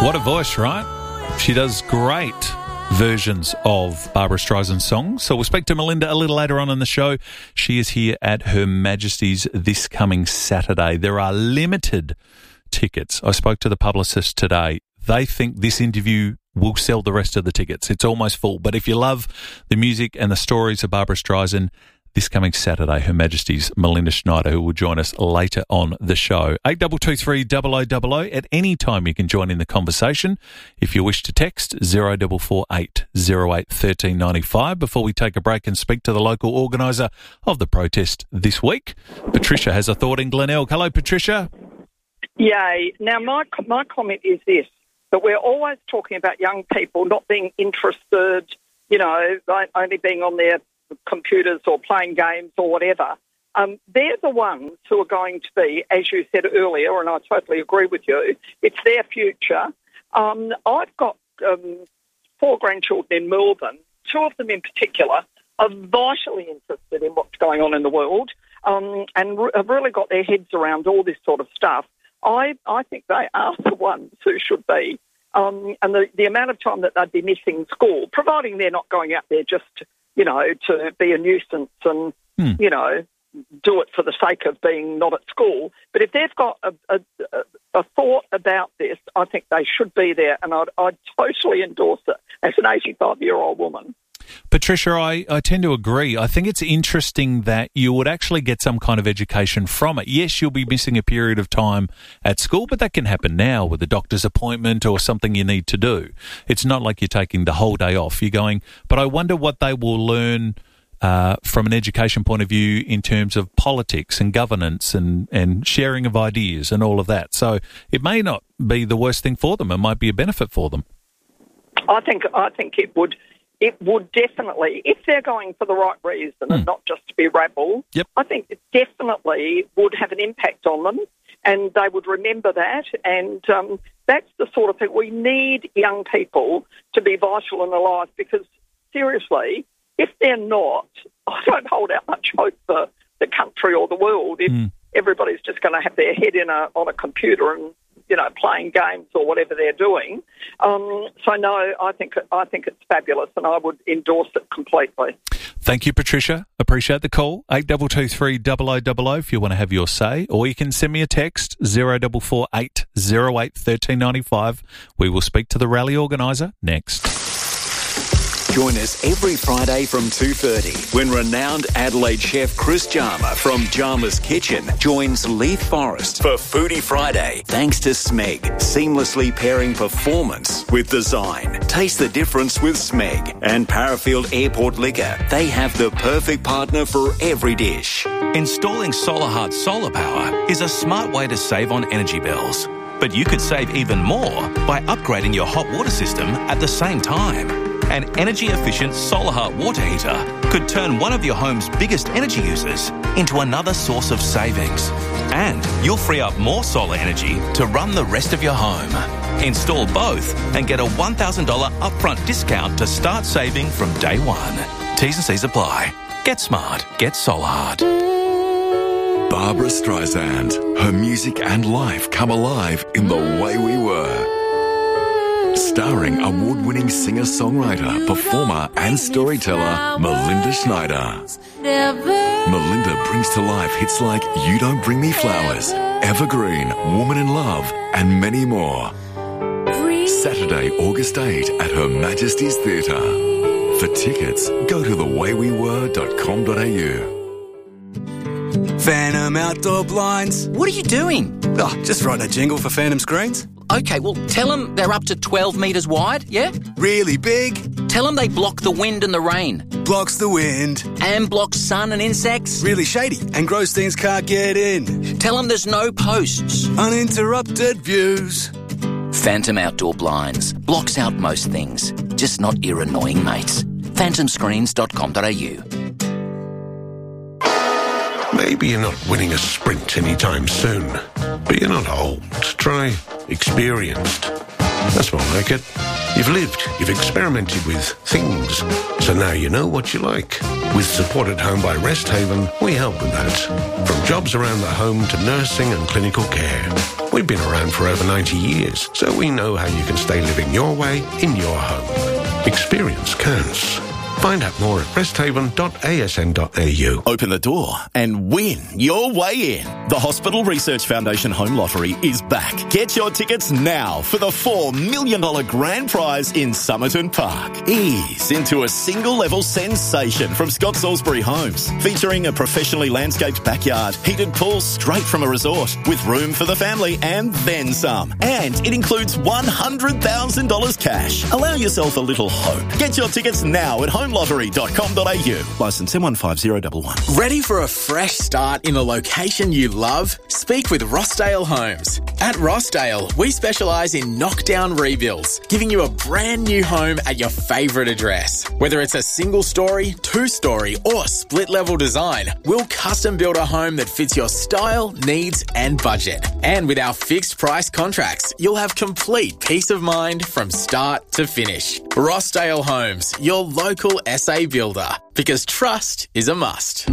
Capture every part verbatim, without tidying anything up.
What a voice, right? She does great versions of Barbra Streisand songs. So we'll speak to Melinda a little later on in the show. She is here at Her Majesty's this coming Saturday. There are limited tickets. I spoke to the publicist today. They think this interview will sell the rest of the tickets. It's almost full. But if you love the music and the stories of Barbra Streisand, this coming Saturday, Her Majesty's Melinda Schneider, who will join us later on the show. eight two two three, double oh double oh. At any time you can join in the conversation. If you wish to text, zero four four eight, zero eight, one three nine five. Before we take a break and speak to the local organiser of the protest this week, Patricia has a thought in Glenelg. Hello, Patricia. Yay. Now, my my comment is this, that we're always talking about young people not being interested, you know, only being on their computers or playing games or whatever. Um, they're the ones who are going to be, as you said earlier, and I totally agree with you, it's their future. Um, I've got um, four grandchildren in Melbourne. Two of them in particular are vitally interested in what's going on in the world um, and re- have really got their heads around all this sort of stuff. I, I think they are the ones who should be. Um, and the, the amount of time that they'd be missing school, providing they're not going out there just you know, to be a nuisance and, hmm. you know, do it for the sake of being not at school. But if they've got a, a, a thought about this, I think they should be there, and I'd, I'd totally endorse it as an eighty-five-year-old woman. Patricia, I, I tend to agree. I think it's interesting that you would actually get some kind of education from it. Yes, you'll be missing a period of time at school, but that can happen now with a doctor's appointment or something you need to do. It's not like you're taking the whole day off. You're going, but I wonder what they will learn uh, from an education point of view in terms of politics and governance and, and sharing of ideas and all of that. So it may not be the worst thing for them. It might be a benefit for them. I think I think it would. It would definitely, if they're going for the right reason hmm. and not just to be rabble, yep. I think it definitely would have an impact on them, and they would remember that. And um, that's the sort of thing. We need young people to be vital and alive, because, seriously, if they're not, I don't hold out much hope for the country or the world if hmm. everybody's just going to have their head in a on a computer and, you know, playing games or whatever they're doing. Um, so, no, I think I think it's fabulous, and I would endorse it completely. Thank you, Patricia. Appreciate the call. eight two two three, double oh double oh if you want to have your say, or you can send me a text, zero four four eight, zero eight, one three nine five. We will speak to the rally organiser next. Join us every Friday from two thirty when renowned Adelaide chef Chris Jarma from Jarma's Kitchen joins Leith Forrest for Foodie Friday. Thanks to Smeg, seamlessly pairing performance with design. Taste the difference with Smeg and Parafield Airport Liquor. They have the perfect partner for every dish. Installing SolarHeart solar power is a smart way to save on energy bills. But you could save even more by upgrading your hot water system at the same time. An energy-efficient SolarHeart water heater could turn one of your home's biggest energy users into another source of savings. And you'll free up more solar energy to run the rest of your home. Install both and get a one thousand dollars upfront discount to start saving from day one. T's and C's apply. Get smart. Get SolarHeart. Barbra Streisand. Her music and life come alive in The Way We Were. Starring award-winning singer-songwriter, performer and storyteller Melinda Schneider. Melinda brings to life hits like You Don't Bring Me Flowers, Evergreen, Woman in Love, and many more. Saturday, August eighth at Her Majesty's Theatre. For tickets, go to the way we were dot com dot a u. Phantom Outdoor Blinds. What are you doing? Oh, just writing a jingle for Phantom Screens. Okay, well, tell them they're up to twelve metres wide, yeah? Really big. Tell them they block the wind and the rain. Blocks the wind. And blocks sun and insects. Really shady, and gross things can't get in. Tell them there's no posts. Uninterrupted views. Phantom Outdoor Blinds. Blocks out most things, just not your annoying mates. phantom screens dot com dot a u. Maybe you're not winning a sprint anytime soon, but you're not old. Try experienced. That's more like it. You've lived, you've experimented with things, so now you know what you like. With Support at Home by Rest Haven, we help with that. From jobs around the home to nursing and clinical care. We've been around for over ninety years, so we know how you can stay living your way in your home. Experience counts. Find out more at resthaven dot a s n dot a u. Open the door and win your way in. The Hospital Research Foundation Home Lottery is back. Get your tickets now for the four million dollars grand prize in Somerton Park. Ease into a single-level sensation from Scott Salisbury Homes, featuring a professionally landscaped backyard, heated pool straight from a resort, with room for the family and then some. And it includes one hundred thousand dollars cash. Allow yourself a little hope. Get your tickets now at home lottery dot com dot a u. Licence M one five zero one one. Ready for a fresh start in the location you love? Speak with Rossdale Homes. At Rossdale, we specialise in knockdown rebuilds, giving you a brand new home at your favourite address. Whether it's a single story, two story or split level design, we'll custom build a home that fits your style, needs and budget. And with our fixed price contracts, you'll have complete peace of mind from start to finish. Rossdale Homes, your local S A builder, because trust is a must.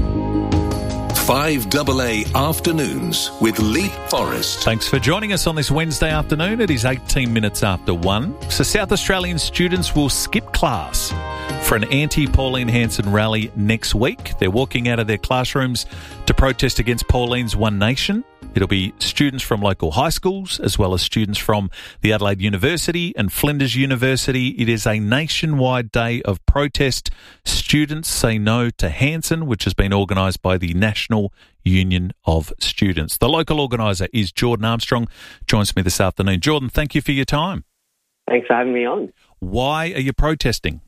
five A A Afternoons with Leith Forrest. Thanks for joining us on this Wednesday afternoon. It is eighteen minutes after one. So South Australian students will skip class for an anti-Pauline Hanson rally next week. They're walking out of their classrooms to protest against Pauline's One Nation. It'll be students from local high schools as well as students from the Adelaide University and Flinders University. It is a nationwide day of protest. Students say no to Hanson, which has been organised by the National Union of Students. The local organiser is Jordan Armstrong, joins me this afternoon. Jordan, thank you for your time. Thanks for having me on. Why are you protesting?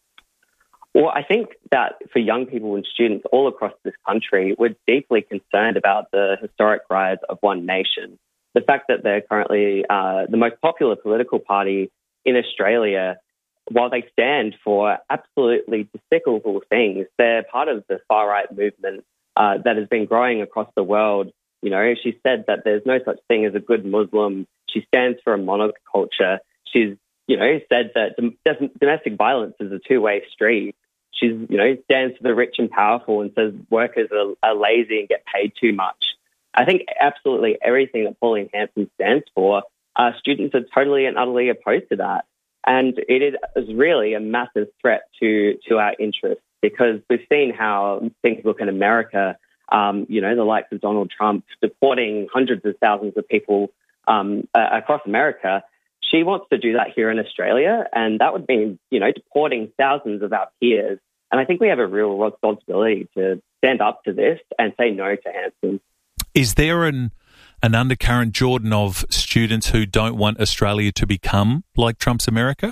Well, I think that for young people and students all across this country, we're deeply concerned about the historic rise of One Nation. The fact that they're currently uh, the most popular political party in Australia, while they stand for absolutely despicable things, they're part of the far-right movement uh, that has been growing across the world. You know, she said that there's no such thing as a good Muslim. She stands for a monoculture. She's, you know, said that dom- domestic violence is a two-way street. She's, you know, stands for the rich and powerful and says workers are, are lazy and get paid too much. I think absolutely everything that Pauline Hanson stands for, uh, students are totally and utterly opposed to that. And it is really a massive threat to, to our interests, because we've seen how things look in America, um, you know, the likes of Donald Trump deporting hundreds of thousands of people um, uh, across America. She wants to do that here in Australia, and that would mean, you know, deporting thousands of our peers. And I think we have a real responsibility to stand up to this and say no to Hanson. Is there an an undercurrent, Jordan, of students who don't want Australia to become like Trump's America?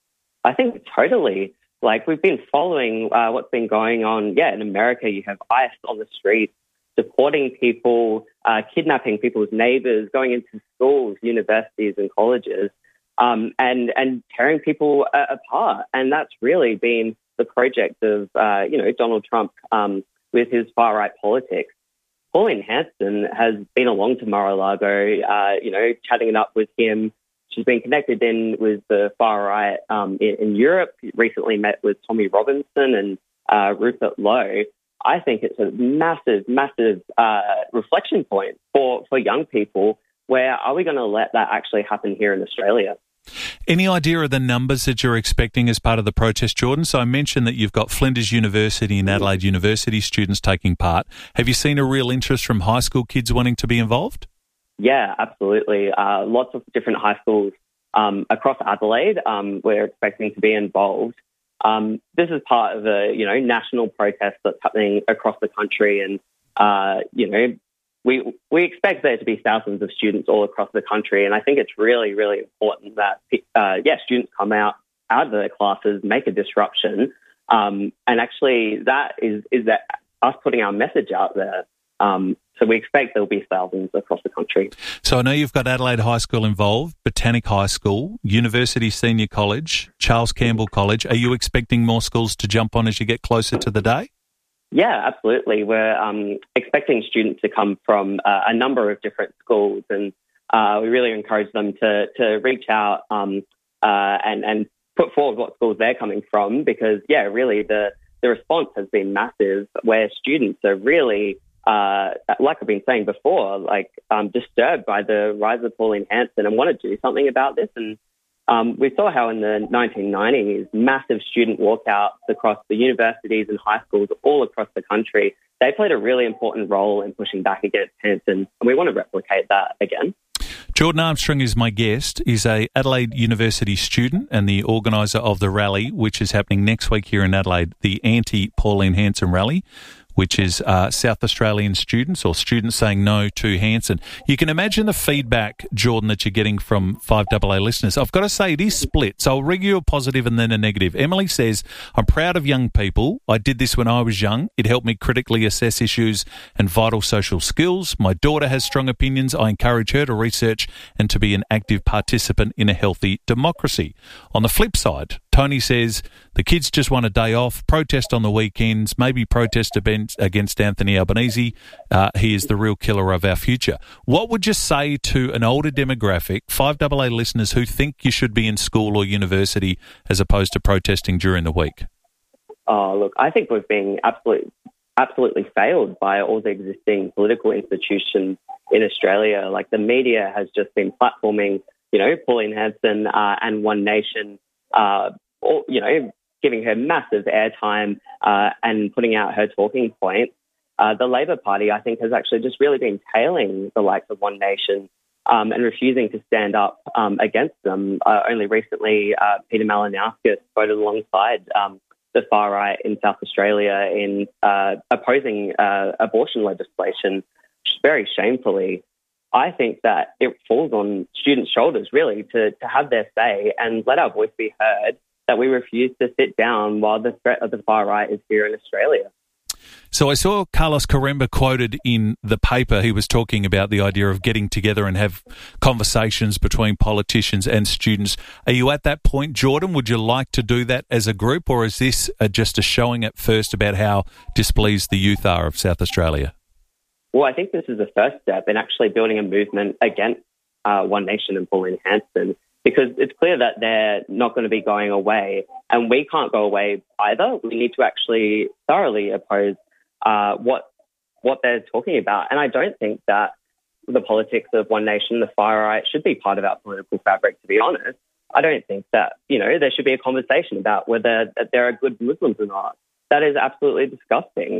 I think totally. Like, we've been following uh, what's been going on. Yeah, in America, you have ICE on the streets, deporting people, uh, kidnapping people's neighbours, going into schools, universities and colleges, um, and, and tearing people uh, apart. And that's really been the project of, uh, you know, Donald Trump um, with his far-right politics. Pauline Hanson has been along to Mar-a-Lago, uh, you know, chatting it up with him. She's been connected in with the far-right um, in, in Europe, recently met with Tommy Robinson and uh, Rupert Lowe. I think it's a massive, massive uh, reflection point for, for young people. Where are we going to let that actually happen here in Australia? Any idea of the numbers that you're expecting as part of the protest, Jordan? So I mentioned that you've got Flinders University and Adelaide University students taking part. Have you seen a real interest from high school kids wanting to be involved? Yeah, absolutely. Uh, lots of different high schools um, across Adelaide um, we're expecting to be involved. Um, this is part of a, you know, national protest that's happening across the country, and uh, you know, we we expect there to be thousands of students all across the country, and I think it's really, really important that uh, yeah, students come out out of their classes, make a disruption, um, and actually that is is that us putting our message out there. Um, so we expect there'll be thousands across the country. So I know you've got Adelaide High School involved, Botanic High School, University Senior College, Charles Campbell College. Are you expecting more schools to jump on as you get closer to the day? Yeah, absolutely. We're um, expecting students to come from uh, a number of different schools, and uh, we really encourage them to to reach out um, uh, and, and put forward what schools they're coming from, because, yeah, really the, the response has been massive, where students are really uh, like I've been saying before, like um, disturbed by the rise of Pauline Hanson and want to do something about this. And um, we saw how in the nineteen nineties, massive student walkouts across the universities and high schools all across the country, they played a really important role in pushing back against Hanson, and we want to replicate that again. Jordan Armstrong is my guest. He's a Adelaide University student and the organiser of the rally, which is happening next week here in Adelaide, the Anti-Pauline Hanson Rally, which is uh, South Australian students or students saying no to Hanson. You can imagine the feedback, Jordan, that you're getting from five A A listeners. I've got to say it is split, so I'll ring you a positive and then a negative. Emily says, I'm proud of young people. I did this when I was young. It helped me critically assess issues and vital social skills. My daughter has strong opinions. I encourage her to research and to be an active participant in a healthy democracy. On the flip side, Tony says the kids just want a day off, protest on the weekends, maybe protest against Anthony Albanese. Uh, he is the real killer of our future. What would you say to an older demographic, five A A listeners who think you should be in school or university as opposed to protesting during the week? Oh, look, I think we've been absolutely, absolutely failed by all the existing political institutions in Australia. Like the media has just been platforming, you know, Pauline Hanson uh, and One Nation, uh, or, you know, giving her massive airtime uh, and putting out her talking points. Uh, the Labor Party, I think, has actually just really been tailing the likes of One Nation um, and refusing to stand up um, against them. Uh, only recently, uh, Peter Malinauskas voted alongside um, the far right in South Australia in uh, opposing uh, abortion legislation, very shamefully. I think that it falls on students' shoulders, really, to, to have their say and let our voice be heard, that we refuse to sit down while the threat of the far right is here in Australia. So I saw Carlos Caremba quoted in the paper. He was talking about the idea of getting together and have conversations between politicians and students. Are you at that point, Jordan? Would you like to do that as a group, or is this a, just a showing at first about how displeased the youth are of South Australia? Well, I think this is the first step in actually building a movement against uh, One Nation and Pauline Hanson, because it's clear that they're not going to be going away, and we can't go away either. We need to actually thoroughly oppose uh, what what they're talking about. And I don't think that the politics of One Nation, the far right, should be part of our political fabric, to be honest. I don't think that, you know, there should be a conversation about whether there are good Muslims or not. That is absolutely disgusting.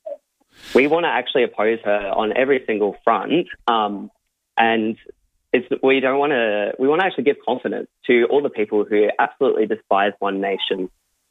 We want to actually oppose her on every single front, um, and it's, we don't want to. We want to actually give confidence to all the people who absolutely despise One Nation.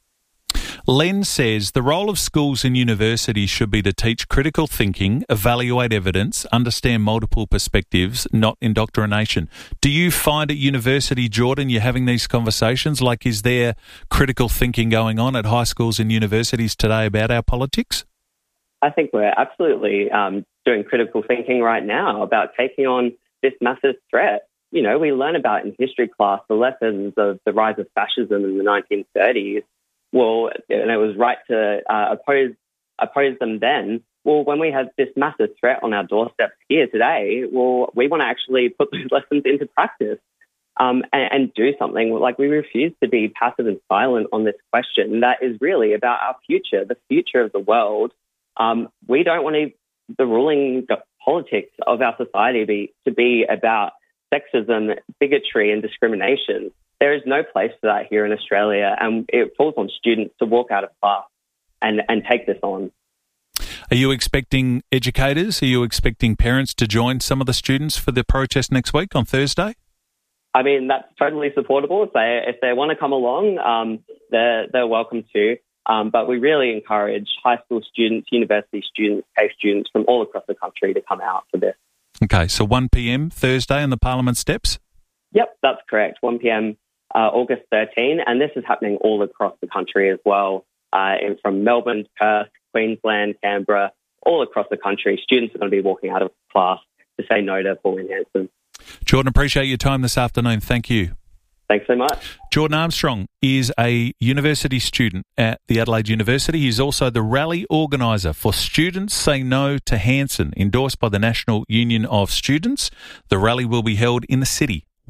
Len says the role of schools and universities should be to teach critical thinking, evaluate evidence, understand multiple perspectives, not indoctrination. Do you find at university, Jordan, you're having these conversations? Like, is there critical thinking going on at high schools and universities today about our politics? I think we're absolutely um, doing critical thinking right now about taking on this massive threat. You know, we learn about in history class the lessons of the rise of fascism in the nineteen thirties. Well, and it was right to uh, oppose oppose them then. Well, when we have this massive threat on our doorsteps here today, well, we want to actually put those lessons into practice um, and, and do something. Like, we refuse to be passive and silent on this question that is really about our future, the future of the world. Um, we don't want to, the ruling politics of our society be, to be about sexism, bigotry and discrimination. There is no place for that here in Australia, and it falls on students to walk out of class and, and take this on. Are you expecting educators, are you expecting parents to join some of the students for the protest next week on Thursday? I mean, that's totally supportable. If they, if they want to come along, um, they're, they're welcome to. Um, but we really encourage high school students, university students, TAFE students from all across the country to come out for this. Okay, so one p.m. Thursday on the Parliament steps? Yep, that's correct, one p.m. Uh, August thirteenth, and this is happening all across the country as well, uh, and from Melbourne, Perth, Queensland, Canberra, all across the country. Students are going to be walking out of class to say no to Pauline Hanson. Jordan, appreciate your time this afternoon. Thank you. Thanks so much. Jordan Armstrong is a university student at the Adelaide University. He's also the rally organiser for Students Say No to Hanson, endorsed by the National Union of Students. The rally will be held in the city.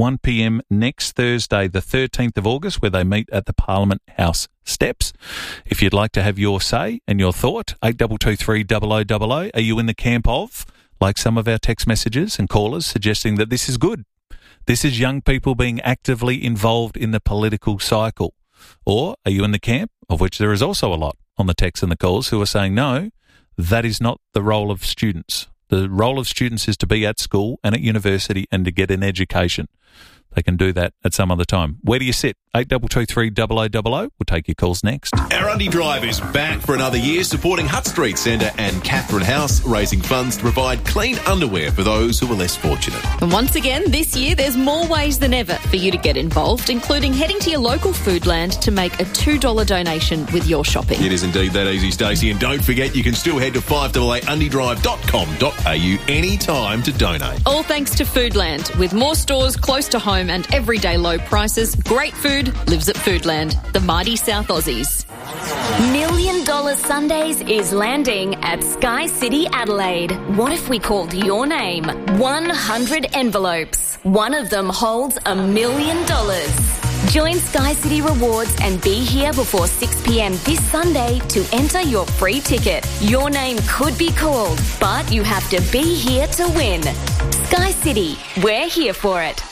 one p.m. next Thursday, the thirteenth of August, where they meet at the Parliament House steps. If you'd like to have your say and your thought, eight two two three double oh double oh. Are you in the camp of, like some of our text messages and callers, suggesting that this is good? This is young people being actively involved in the political cycle. Or are you in the camp, of which there is also a lot on the texts and the calls, who are saying, no, that is not the role of students. The role of students is to be at school and at university and to get an education. They can do that at some other time. Where do you sit? eight two two three double oh double oh. We'll take your calls next. Our Undy Drive is back for another year, supporting Hutt Street Centre and Catherine House, raising funds to provide clean underwear for those who are less fortunate. And once again, this year, there's more ways than ever for you to get involved, including heading to your local Foodland to make a two dollars donation with your shopping. It is indeed that easy, Stacey. And don't forget, you can still head to five eight eight undy drive dot com dot a u anytime to donate. All thanks to Foodland. With more stores close to home and everyday low prices, great food lives at Foodland. The mighty South Aussies. Million Dollar Sundays is landing at Sky City Adelaide. What if we called your name? one hundred envelopes. One of them holds a million dollars. Join Sky City Rewards and be here before six p.m. this Sunday to enter your free ticket. Your name could be called, but you have to be here to win. Sky City, we're here for it.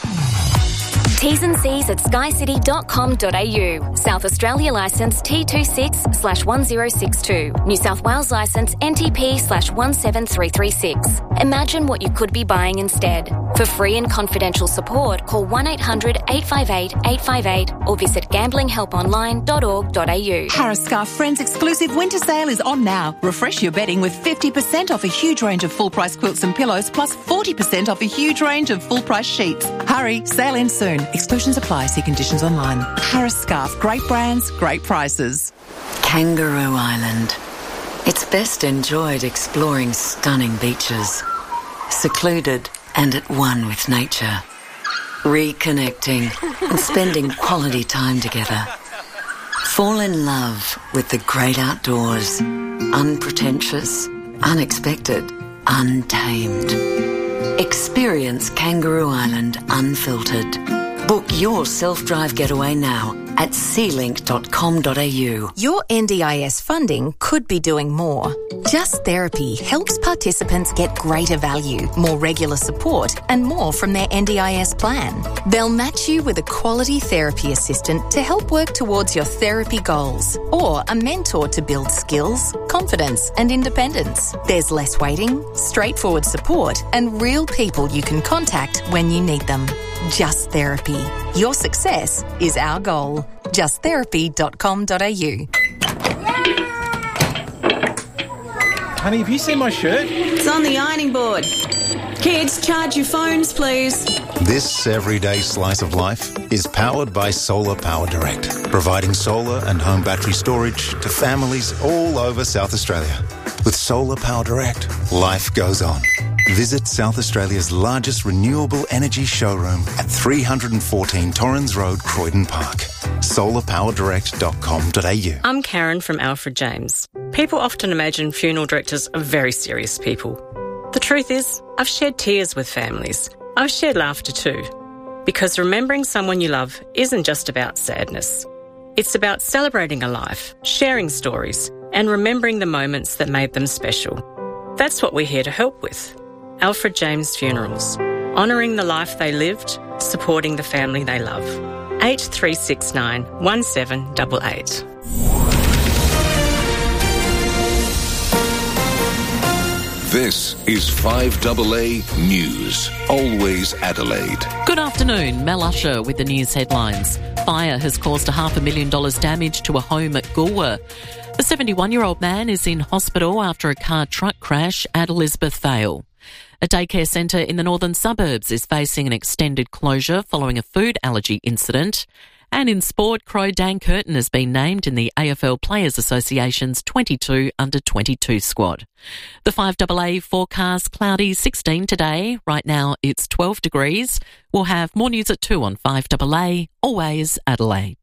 T's and C's at sky city dot com dot a u. South Australia licence T twenty-six slash one zero six two. New South Wales licence N T P slash one seven three three six. Imagine what you could be buying instead. For free and confidential support, call one eight hundred eight five eight eight five eight or visit gambling help online dot org dot a u. Harris Scarf Friends exclusive winter sale is on now. Refresh your bedding with fifty percent off a huge range of full-price quilts and pillows, plus forty percent off a huge range of full-price sheets. Hurry, sale ends soon. Exclusions apply. See conditions online. Harris Scarf. Great brands, great prices. Kangaroo Island. It's best enjoyed exploring stunning beaches, secluded and at one with nature, reconnecting and spending quality time together. Fall in love with the great outdoors, unpretentious, unexpected, untamed. Experience Kangaroo Island unfiltered. Book your self-drive getaway now at sea link dot com dot a u. Your N D I S funding could be doing more. Just Therapy helps participants get greater value, more regular support, and more from their N D I S plan. They'll match you with a quality therapy assistant to help work towards your therapy goals, or a mentor to build skills, confidence, and independence. There's less waiting, straightforward support, and real people you can contact when you need them. Just Therapy. Your success is our goal. just therapy dot com dot a u. Honey, have you seen my shirt? It's on the ironing board. Kids, charge your phones, please. This everyday slice of life is powered by Solar Power Direct, providing solar and home battery storage to families all over South Australia. With Solar Power Direct, life goes on. Visit South Australia's largest renewable energy showroom at three fourteen Torrens Road, Croydon Park. solar power direct dot com dot a u. I'm Karen from Alfred James. People often imagine funeral directors are very serious people. The truth is, I've shed tears with families. I've shared laughter too. Because remembering someone you love isn't just about sadness. It's about celebrating a life, sharing stories, and remembering the moments that made them special. That's what we're here to help with. Alfred James Funerals. Honouring the life they lived, supporting the family they love. eight three six nine one seven eight eight. This is five A A News. Always Adelaide. Good afternoon. Mel Usher with the news headlines. Fire has caused a half a million dollars damage to a home at Goolwa. A seventy-one-year-old man is in hospital after a car truck crash at Elizabeth Vale. A daycare centre in the northern suburbs is facing an extended closure following a food allergy incident. And in sport, Crow Dan Curtin has been named in the A F L Players Association's twenty-two under twenty-two squad. The five A A forecast cloudy sixteen today. Right now it's twelve degrees. We'll have more news at two on five A A, always Adelaide.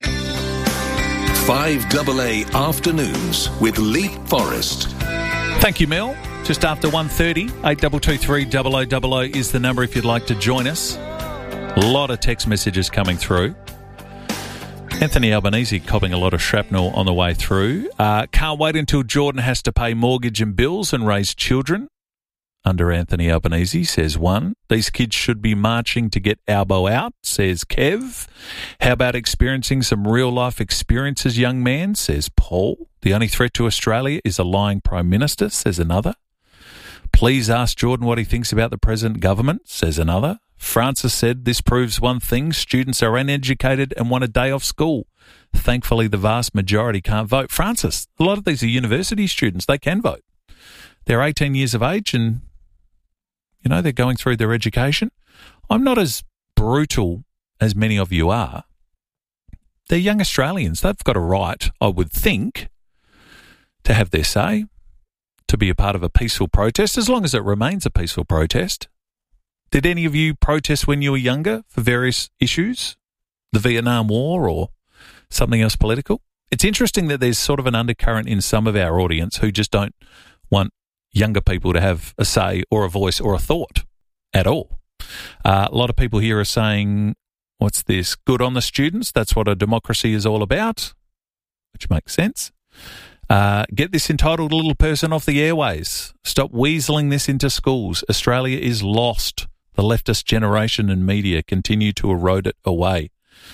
five A A Afternoons with Leap Forest. Thank you, Mel. Just after one thirty, eight two two three double oh double oh is the number if you'd like to join us. A lot of text messages coming through. Anthony Albanese copping a lot of shrapnel on the way through. Uh, can't wait until Jordan has to pay mortgage and bills and raise children. Under Anthony Albanese, says one. These kids should be marching to get Albo out, says Kev. How about experiencing some real-life experiences, young man, says Paul. The only threat to Australia is a lying Prime Minister, says another. Please ask Jordan what he thinks about the present government, says another. Francis said this proves one thing, students are uneducated and want a day off school. Thankfully, the vast majority can't vote. Francis, a lot of these are university students. They can vote. They're eighteen years of age and, you know, they're going through their education. I'm not as brutal as many of you are. They're young Australians. They've got a right, I would think, to have their say, to be a part of a peaceful protest, as long as it remains a peaceful protest. Did any of you protest when you were younger for various issues? The Vietnam War or something else political? It's interesting that there's sort of an undercurrent in some of our audience who just don't want younger people to have a say or a voice or a thought at all. Uh, a lot of people here are saying, what's this? Good on the students. That's what a democracy is all about, which makes sense. Uh, get this entitled little person off the airways. Stop weaseling this into schools. Australia is lost. The leftist generation and media continue to erode it away.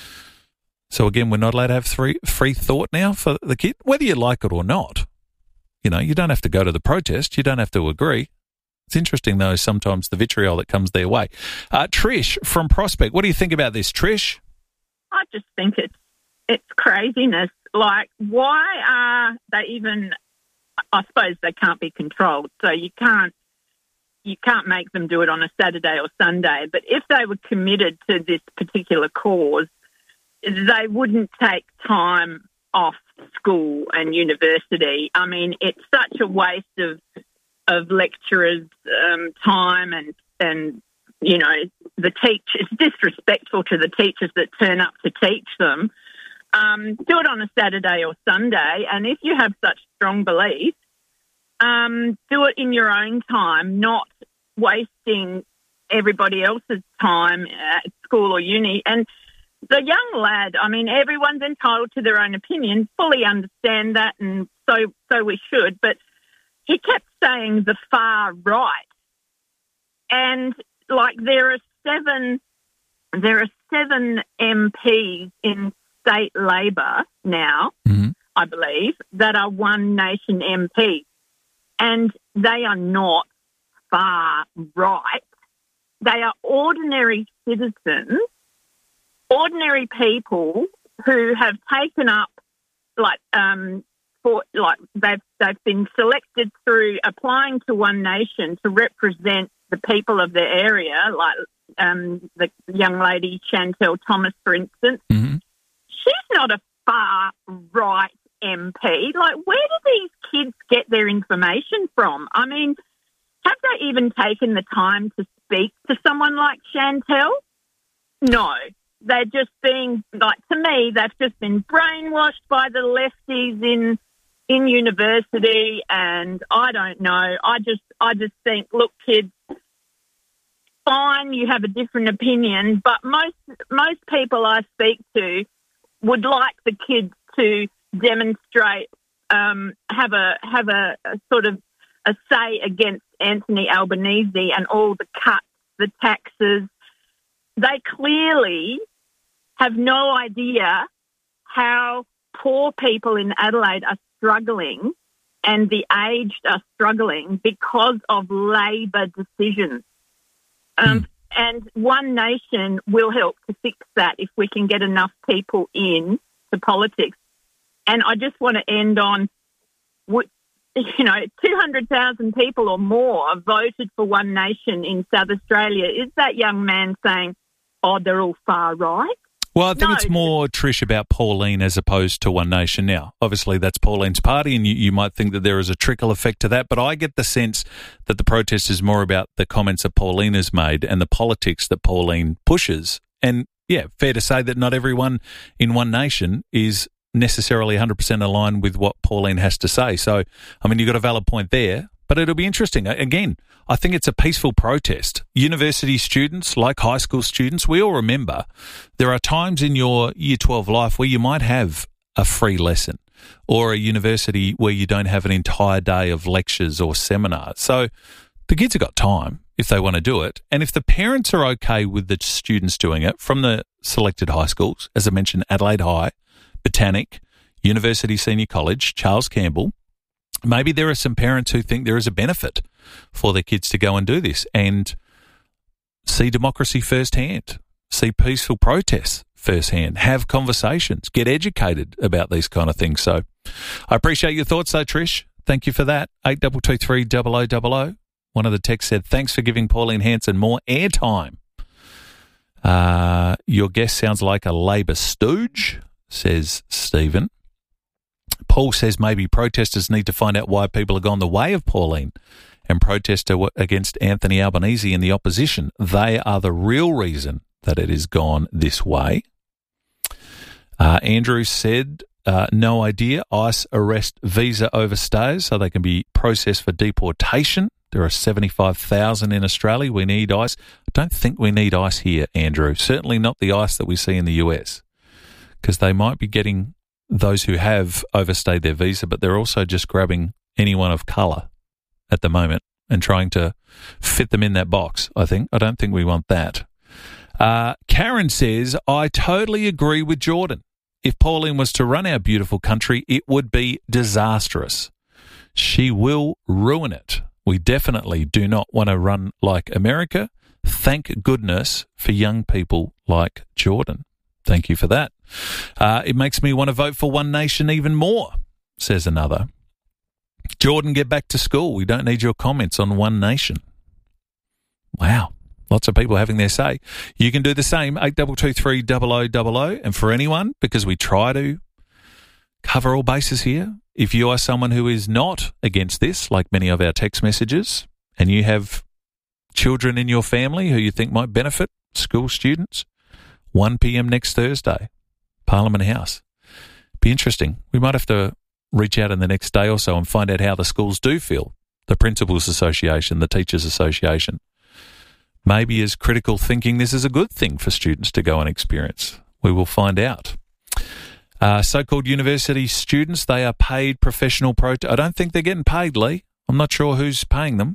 So again, we're not allowed to have free, free thought now for the kid, whether you like it or not. You know, you don't have to go to the protest. You don't have to agree. It's interesting, though, sometimes the vitriol that comes their way. Uh, Trish from Prospect, what do you think about this, Trish? I just think it's it's craziness. Like, why are they even, I suppose they can't be controlled, so you can't you can't make them do it on a Saturday or Sunday. But if they were committed to this particular cause, they wouldn't take time off school and university. I mean, it's such a waste of of lecturers' um, time and, and, you know, the teach. It's disrespectful to the teachers that turn up to teach them. Um, do it on a Saturday or Sunday, and if you have such strong beliefs, um, do it in your own time, not wasting everybody else's time at school or uni. And the young lad, I mean, everyone's entitled to their own opinion, fully understand that, and so so we should, but he kept saying the far right. And, like, there are seven, there are seven M Ps in state Labor now, mm-hmm. I believe, that are One Nation M Ps. And they are not far right. They are ordinary citizens, ordinary people who have taken up, like, um, for like they've they've been selected through applying to One Nation to represent the people of their area, like um, the young lady Chantel Thomas, for instance. Mm-hmm. She's not a far right M P. Like, where do these kids get their information from? I mean, have they even taken the time to speak to someone like Chantel? No. They're just being, like, to me, they've just been brainwashed by the lefties in in university, and I don't know. I just I just think, look, kids, fine, you have a different opinion, but most most people I speak to would like the kids to demonstrate, um, have a have a, a sort of a say against Anthony Albanese and all the cuts, the taxes. They clearly have no idea how poor people in Adelaide are struggling and the aged are struggling because of Labor decisions. Um, mm. And One Nation will help to fix that if we can get enough people in to politics. And I just want to end on, you know, two hundred thousand people or more voted for One Nation in South Australia. Is that young man saying, oh, they're all far right? Well, I think no. it's more, Trish, about Pauline as opposed to One Nation now. Obviously, that's Pauline's party, and you, you might think that there is a trickle effect to that, but I get the sense that the protest is more about the comments that Pauline has made and the politics that Pauline pushes. And, yeah, fair to say that not everyone in One Nation is necessarily one hundred percent aligned with what Pauline has to say. So, I mean, you've got a valid point there, But it'll be interesting. Again, I think it's a peaceful protest. University students, like high school students, we all remember there are times in your Year twelve life where you might have a free lesson or a university where you don't have an entire day of lectures or seminars. So the kids have got time if they want to do it. And if the parents are okay with the students doing it from the selected high schools, as I mentioned, Adelaide High, Botanic, University Senior College, Charles Campbell, maybe there are some parents who think there is a benefit for their kids to go and do this and see democracy firsthand, see peaceful protests firsthand, have conversations, get educated about these kind of things. So I appreciate your thoughts though, Trish. Thank you for that. eight two two three, double oh double oh. One of the texts said, thanks for giving Pauline Hanson more airtime. Uh, your guest sounds like a Labor stooge, says Stephen. Paul says maybe protesters need to find out why people have gone the way of Pauline and protest against Anthony Albanese and the opposition. They are the real reason that it has gone this way. Uh, Andrew said, uh, no idea. ICE arrest visa overstayers so they can be processed for deportation. There are seventy-five thousand in Australia. We need ICE. I don't think we need ICE here, Andrew. Certainly not the ICE that we see in the U S, because they might be getting those who have overstayed their visa, but they're also just grabbing anyone of colour at the moment and trying to fit them in that box, I think. I don't think we want that. Uh, Karen says, I totally agree with Jordan. If Pauline was to run our beautiful country, it would be disastrous. She will ruin it. We definitely do not want to run like America. Thank goodness for young people like Jordan. Thank you for that. Uh, it makes me want to vote for One Nation even more, says another. Jordan, get back to school. We don't need your comments on One Nation. Wow. Lots of people having their say. You can do the same, eight two two three, double oh double oh. And for anyone, because we try to cover all bases here, if you are someone who is not against this, like many of our text messages, and you have children in your family who you think might benefit, school students, one p.m. next Thursday, Parliament House. Be interesting. We might have to reach out in the next day or so and find out how the schools do feel, the Principals Association, the Teachers Association. Maybe is critical thinking this is a good thing for students to go and experience. We will find out. Uh, so-called university students, they are paid professional protest. I don't think they're getting paid, Lee. I'm not sure who's paying them.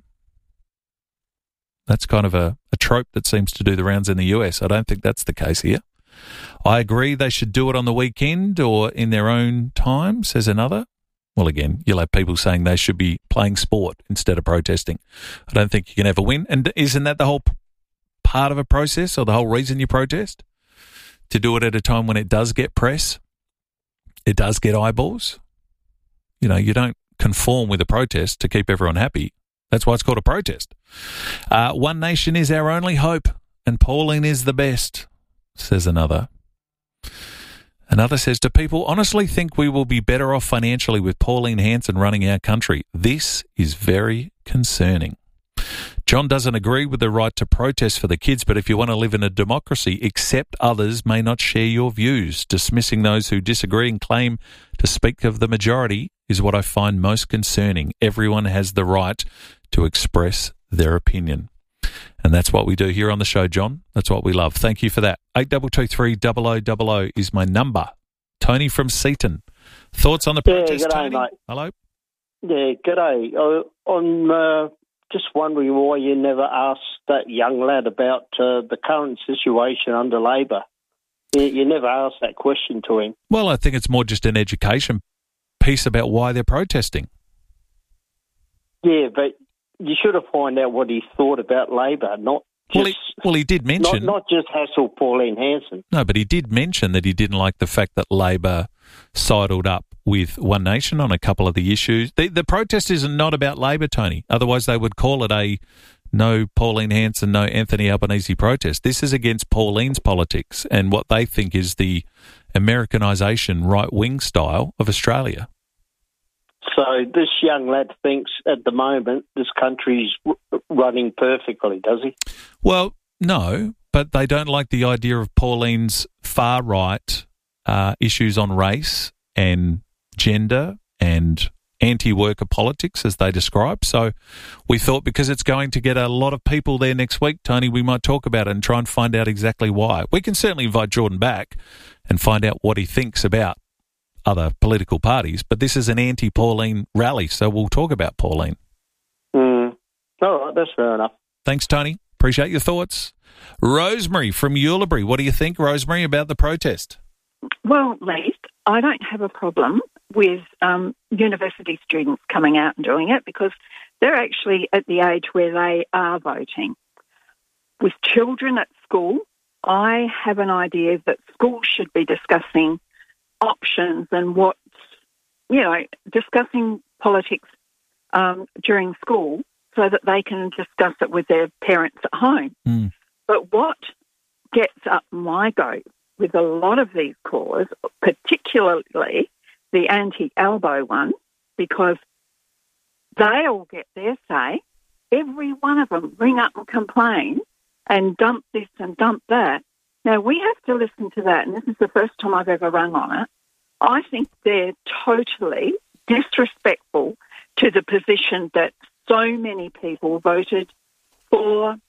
That's kind of a, a trope that seems to do the rounds in the U S. I don't think that's the case here. I agree they should do it on the weekend or in their own time, says another. Well, again, you'll have people saying they should be playing sport instead of protesting. I don't think you can ever win. And isn't that the whole p- part of a process or the whole reason you protest? To do it at a time when it does get press? It does get eyeballs. You know, you don't conform with a protest to keep everyone happy. That's why it's called a protest. Uh, One Nation is our only hope, and Pauline is the best, says another. Another says, do people honestly think we will be better off financially with Pauline Hanson running our country? This is very concerning. John doesn't agree with the right to protest for the kids, but if you want to live in a democracy, accept others may not share your views. Dismissing those who disagree and claim to speak of the majority is what I find most concerning. Everyone has the right to express their opinion. And that's what we do here on the show, John. That's what we love. Thank you for that. eight two two three, double oh double oh is my number. Tony from Seaton. Thoughts on the protest, yeah, g'day, Tony? Mate. Hello? Yeah, g'day. Uh, I'm uh, just wondering why you never asked that young lad about uh, the current situation under Labor. You, you never asked that question to him. Well, I think it's more just an education piece about why they're protesting. Yeah, but you should have found out what he thought about Labor, not just... Well, he, well, he did mention... Not, not just hassle Pauline Hanson. No, but he did mention that he didn't like the fact that Labor sidled up with One Nation on a couple of the issues. The, the protest is not about Labor, Tony. Otherwise, they would call it a no Pauline Hanson, no Anthony Albanese protest. This is against Pauline's politics and what they think is the Americanisation right-wing style of Australia. So this young lad thinks at the moment this country's running perfectly, does he? Well, no, but they don't like the idea of Pauline's far-right uh, issues on race and gender and anti-worker politics, as they describe. So we thought because it's going to get a lot of people there next week, Tony, we might talk about it and try and find out exactly why. We can certainly invite Jordan back and find out what he thinks about other political parties, but this is an anti-Pauline rally, so we'll talk about Pauline. Mm. All right, that's fair enough. Thanks, Tony. Appreciate your thoughts. Rosemary from Ulibarri. What do you think, Rosemary, about the protest? Well, Lee, I don't have a problem with um, university students coming out and doing it because they're actually at the age where they are voting. With children at school, I have an idea that schools should be discussing options and what, you know, discussing politics um, during school so that they can discuss it with their parents at home. Mm. But what gets up my goat with a lot of these cause, particularly the anti-Albo one, because they all get their say, every one of them ring up and complain and dump this and dump that. Now, we have to listen to that, and this is the first time I've ever rung on it. I think they're totally disrespectful to the position that so many people voted for